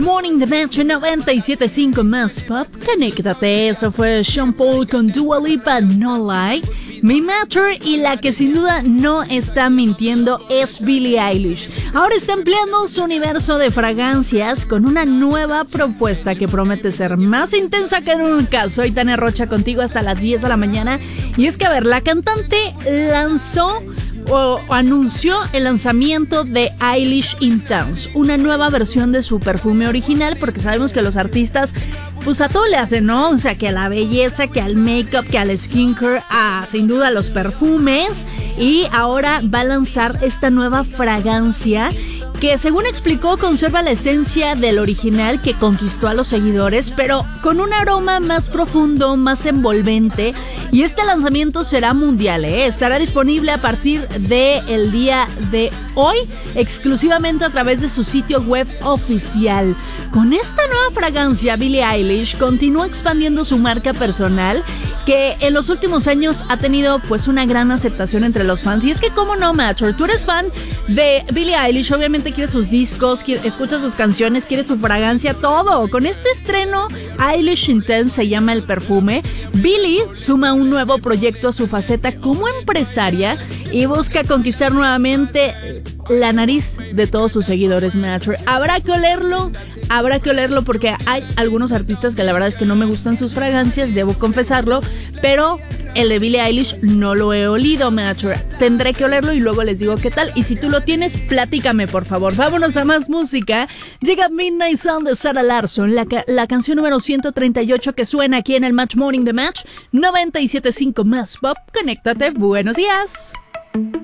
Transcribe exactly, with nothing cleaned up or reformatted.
Morning The Match noventa y siete punto cinco más pop. Conéctate, eso fue Sean Paul con Dua Lipa, No Lie. Mi Matter, y la que sin duda no está mintiendo es Billie Eilish. Ahora está ampliando su universo de fragancias con una nueva propuesta que promete ser más intensa que nunca. Soy Tania Rocha contigo hasta las diez de la mañana. Y es que, a ver, la cantante lanzó o anunció el lanzamiento de Eilish Intense, una nueva versión de su perfume original, porque sabemos que los artistas pues a todo le hacen, ¿no? O sea, que a la belleza, que al make-up, que al skincare, a sin duda los perfumes, y ahora va a lanzar esta nueva fragancia que, según explicó, conserva la esencia del original que conquistó a los seguidores, pero con un aroma más profundo, más envolvente. Y este lanzamiento será mundial, ¿eh? Estará disponible a partir del día de hoy, exclusivamente a través de su sitio web oficial. Con esta nueva fragancia, Billie Eilish continúa expandiendo su marca personal, que en los últimos años ha tenido pues una gran aceptación entre los fans. Y es que, ¿cómo no, Matter? Tú eres fan de Billie Eilish, obviamente quieres sus discos, quiere, escuchas sus canciones, quieres su fragancia, todo. Con este estreno, Eilish Intense se llama el perfume. Billie suma un nuevo proyecto a su faceta como empresaria y busca conquistar nuevamente la nariz de todos sus seguidores, Matter. Habrá que olerlo, habrá que olerlo porque hay algunos artistas que la verdad es que no me gustan sus fragancias, debo confesarlo, pero el de Billie Eilish no lo he olido, Matter. Tendré que olerlo y luego les digo qué tal. Y si tú lo tienes, platícame, por favor. Vámonos a más música. Llega Midnight Sun de Sarah Larsson, la, ca- la canción número ciento treinta y ocho que suena aquí en el Match Morning The Match noventa y siete punto cinco más pop. Conéctate, buenos días.